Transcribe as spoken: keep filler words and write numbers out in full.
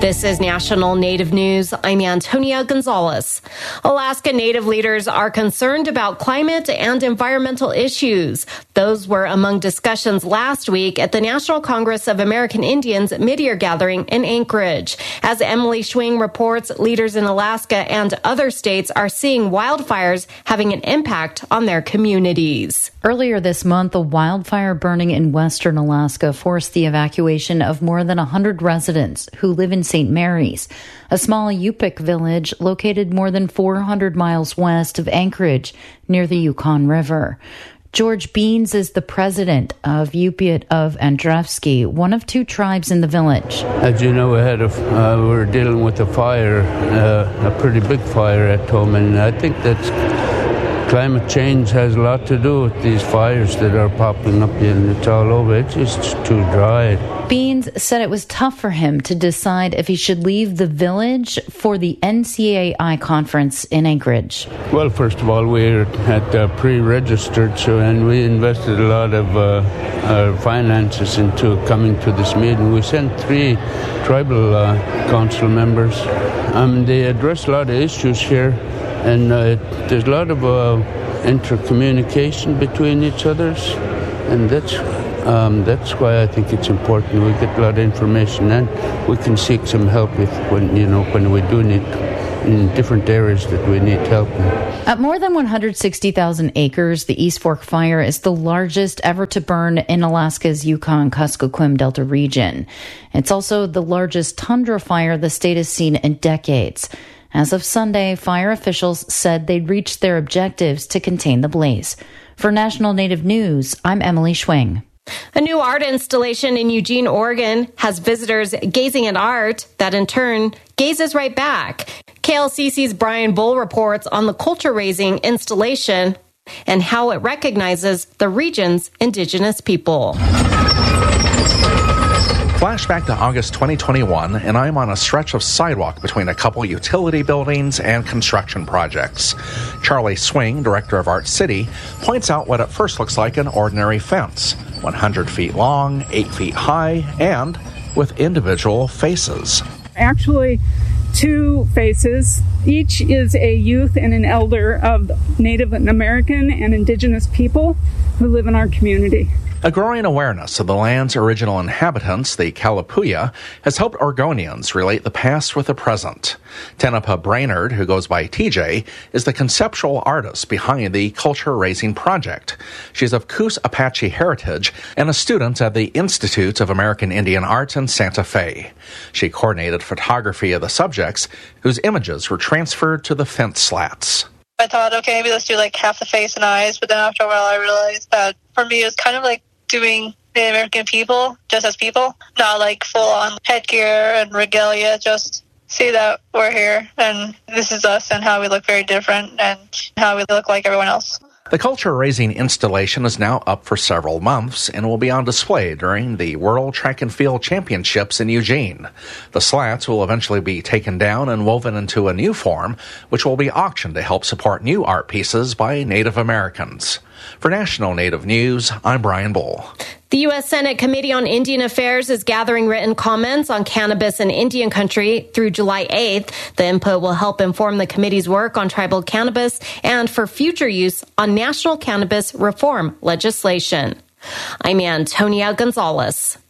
This is National Native News. I'm Antonia Gonzalez. Alaska Native leaders are concerned about climate and environmental issues. Those were among discussions last week at the National Congress of American Indians mid-year gathering in Anchorage. As Emily Schwing reports, leaders in Alaska and other states are seeing wildfires having an impact on their communities. Earlier this month, a wildfire burning in western Alaska forced the evacuation of more than one hundred residents who live in Saint Mary's, a small Yupik village located more than four hundred miles west of Anchorage near the Yukon River. George Beans is the president of Yupik of Andrevsky, one of two tribes in the village. As you know, we had a, uh, we were dealing with a fire, uh, a pretty big fire at home, and I think that's climate change has a lot to do with these fires that are popping up, and it's all over. It's just too dry. Beans said it was tough for him to decide if he should leave the village for the N C A I conference in Anchorage. Well, first of all, we're at uh, pre-registered, so and we invested a lot of uh, our finances into coming to this meeting. We sent three tribal uh, council members. Um, they address a lot of issues here, and uh, there's a lot of uh, intercommunication between each others, and that's um, that's why I think it's important. We get a lot of information, and we can seek some help if when you know when we do need in different areas that we need help in. At more than one hundred sixty thousand acres, the East Fork Fire is the largest ever to burn in Alaska's Yukon-Kuskokwim Delta region. It's also the largest tundra fire the state has seen in decades. As of Sunday, fire officials said they'd reached their objectives to contain the blaze. For National Native News, I'm Emily Schwing. A new art installation in Eugene, Oregon has visitors gazing at art that in turn gazes right back. K L C C's Brian Bull reports on the culture-raising installation and how it recognizes the region's indigenous people. Flashback to August twenty twenty-one, and I'm on a stretch of sidewalk between a couple utility buildings and construction projects. Charlie Swing, director of Art City, points out what at first looks like an ordinary fence, one hundred feet long, eight feet high, and with individual faces. Actually, two faces. Each is a youth and an elder of Native American and Indigenous people who live in our community. A growing awareness of the land's original inhabitants, the Kalapuya, has helped Oregonians relate the past with the present. Tenapa Brainerd, who goes by T J, is the conceptual artist behind the Culture Raising Project. She's of Coos Apache heritage and a student at the Institute of American Indian Art in Santa Fe. She coordinated photography of the subjects, whose images were transferred to the fence slats. I thought, okay, maybe let's do like half the face and eyes, but then after a while I realized that for me it was kind of like doing Native American people just as people, not like full on headgear and regalia, just see that we're here and this is us and how we look very different and how we look like everyone else. The Culture Raising installation is now up for several months and will be on display during the World Track and Field Championships in Eugene. The slats will eventually be taken down and woven into a new form, which will be auctioned to help support new art pieces by Native Americans. For National Native News, I'm Brian Bull. The U S Senate Committee on Indian Affairs is gathering written comments on cannabis in Indian country through July eighth. The input will help inform the committee's work on tribal cannabis and for future use on national cannabis reform legislation. I'm Antonia Gonzalez.